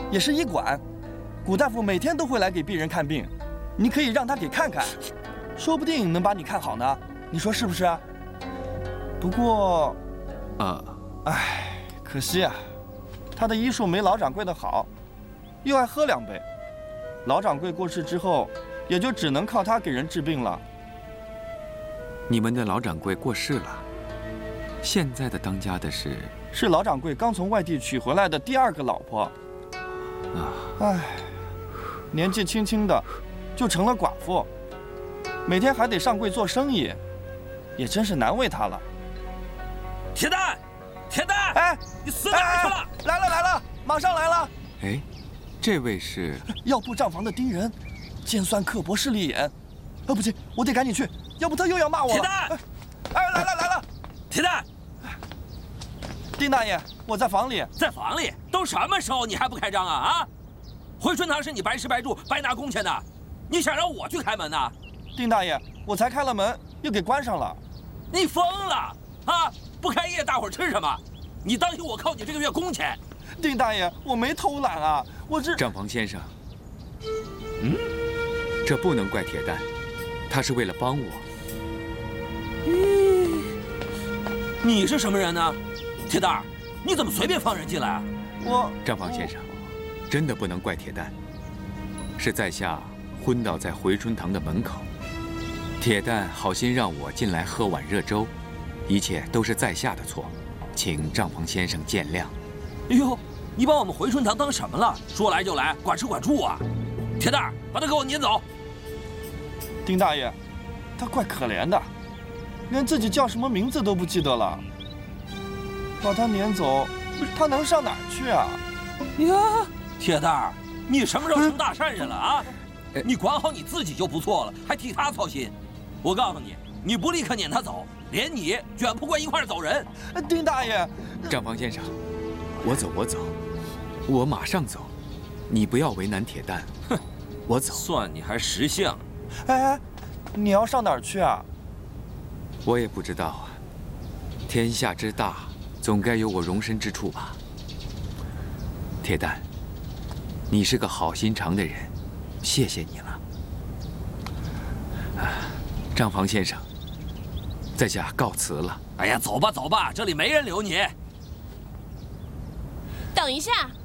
也是医馆，古大夫每天都会来给病人看病，你可以让他给看看，说不定能把你看好呢。你说是不是啊？不过，可惜啊，他的医术没老掌柜的好，又爱喝2杯。老掌柜过世之后，也就只能靠他给人治病了。 你们的老掌柜过世了，现在的当家的是老掌柜刚从外地娶回来的第2个老婆。年纪轻轻的就成了寡妇，每天还得上柜做生意，也真是难为她了。 铁蛋，铁蛋， 哎， 你死哪儿去了？ 来了，马上来了。 哎，这位是药铺账房的丁仁，尖酸刻薄，势利眼。不行，我得赶紧去，要不他又要骂我了。 铁蛋， 来了， 铁蛋， 丁大爷，我在房里。 在房里？都什么时候你还不开张啊？回春堂是你白吃白住白拿工钱的，你想让我去开门呢？ 丁大爷，我才开了门，又给关上了。 你疯了啊！不开业，大伙儿吃什么？你当心我扣你这个月工钱。 丁大爷，我没偷懒啊，我这…… 账房先生，这不能怪铁蛋，他是为了帮我。 你是什么人呢？铁蛋儿，你怎么随便放人进来啊？ 账房先生，真的不能怪铁蛋，是在下昏倒在回春堂的门口，铁蛋好心让我进来喝碗热粥，一切都是在下的错，请账房先生见谅。 哎呦，你把我们回春堂当什么了？说来就来，管吃管住啊！铁蛋儿，把他给我撵走。 丁大爷，他怪可怜的，连自己叫什么名字都不记得了。把他撵走，他能上哪儿去啊？ 呀，铁蛋儿，你什么时候成大善人了啊？你管好你自己就不错了，还替他操心。我告诉你，你不立刻撵他走，连你卷不过一块走人。 丁大爷， 账房先生，我走，我马上走，你不要为难铁蛋。 哼， 我走。 算你还识相。 哎，你要上哪儿去啊？ 我也不知道啊，天下之大，总该有我容身之处吧。铁蛋，你是个好心肠的人，谢谢你了。账房先生，在下告辞了。 哎呀，走吧，这里没人留你。 等一下。